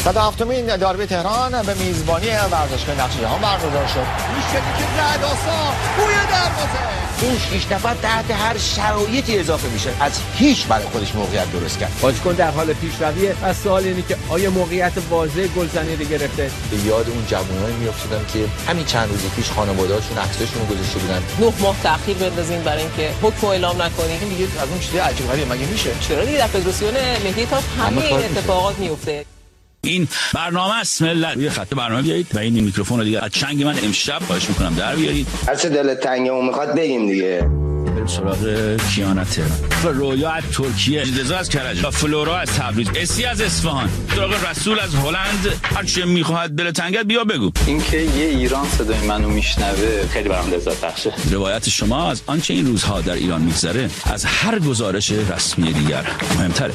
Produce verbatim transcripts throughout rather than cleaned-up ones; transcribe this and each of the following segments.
صد و هفتمین داربی تهران به میزبانی ورزشگاه نقش جهان برگزار شد. این شکلی که رعدآسا بوی دروازه. این شش نفر تحت هر شرایطی اضافه میشه، از هیچ برای خودش موقعیت درست کرد. بازیکن در حال پیشرویه و سوال اینه که آیا موقعیت واضح گلزنی رو گرفته؟ به یاد اون جوانایی میافتادم که همین چند روز پیش خانواده‌هاشون عکساشون رو گذاشته بودن. نه ماه تأخیر بندازین برای اینکه حکم اعلام نکنین. این دیگه از اون چیز عجیب غریبه مگه میشه؟ چرا دیگه در فدراسیون ملی تاپ همه این اتفاقات میفته. این برنامه است ملت. روی خط برنامه بیایید و این میکروفون رو دیگه از چنگ من امشب خواهش میکنم در بیارید. هر چه دلت تنگه میخواد بگیم دیگه. بریم سراغ کیانا تهران، رویا از ترکیه، رضا از کرج، فلورا از تبریز، اسی از اصفهان، سراغ رسول از هلند. هر چه میخواد دل تنگت بیا بگو. اینکه یه ایران صدای منو میشنوه خیلی برام لذت بخشه. روایت شما از آنچه این روزها در ایران میگذره از هر گزارش رسمی دیگر مهمتره.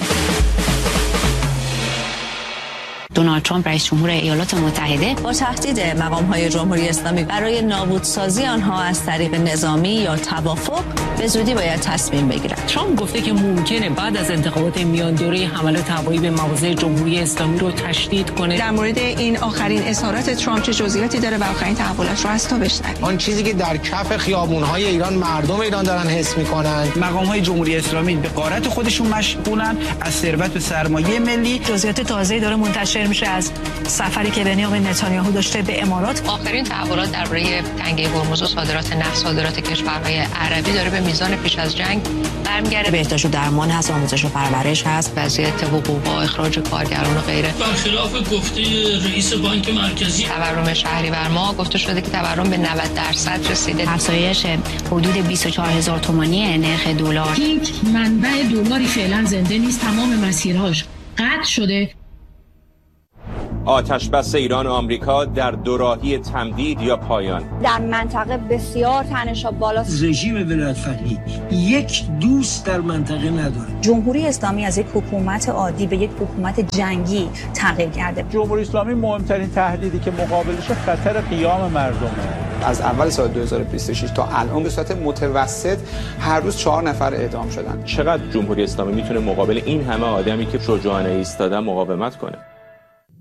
دونالد ترامپ رئیس جمهور ایالات متحده با تهدید مقام‌های جمهوری اسلامی برای نابودسازی آنها از طریق نظامی یا توافق به زودی باید تصمیم بگیرد. ترامپ گفته که ممکنه بعد از انتخابات میان دوره حملات هوایی به مواضع جمهوری اسلامی رو تشدید کنه. در مورد این آخرین اظهارات ترامپ چه جزئیاتی داره و آخرین تحولات رو از تو بشنویم. آن چیزی که در کف خیابون‌های ایران مردم ایران دارن حس می‌کنن. مقام‌های جمهوری اسلامی به غارت خودشون مشغولن، از ثروت و سرمایه ملی. جزئیات تازه‌ای داره منتشر میشه از سفری که بنیامین نتانیاهو داشته به امارات. آخرین تحولات درباره تنگه هرمز و صادرات نفت صادرات کشورهای عربی داره به میزان پیش از جنگ برمیگرده. بهداشت و درمان هست، آموزش و پرورش هست، وضعیت حقوق و اخراج کارگران و غیره. برخلاف گفته رئیس بانک مرکزی تورم شهریور ماه گفته شده که تورم به نود درصد رسیده. افزایش حدود بیست و چهار هزار تومانی نرخ دلار. هیچ منبع دلاری فعلا زنده نیست، تمام مسیرهاش قطع شده. آتش بس ایران و آمریکا در دوراهی تمدید یا پایان. در منطقه بسیار تنش‌ها بالاست. رژیم ولایت‌فقیه یک دوست در منطقه نداره. جمهوری اسلامی از یک حکومت عادی به یک حکومت جنگی تغییر کرده. جمهوری اسلامی مهمترین تهدیدی که مقابلش خطر قیام مردمه. از اول سال دو هزار و بیست و شش تا الان به صورت متوسط هر روز چهار نفر اعدام شدن. چقدر جمهوری اسلامی میتونه مقابل این همه آدمی که شجاعانه ایستادن مقاومت کنه؟